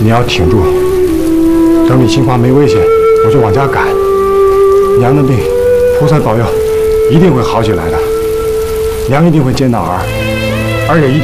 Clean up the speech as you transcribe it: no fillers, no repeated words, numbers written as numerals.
你要挺住，等你情况没危险，我就往家赶。娘的病，菩萨保佑，一定会好起来的。娘一定会见到儿，而且一定。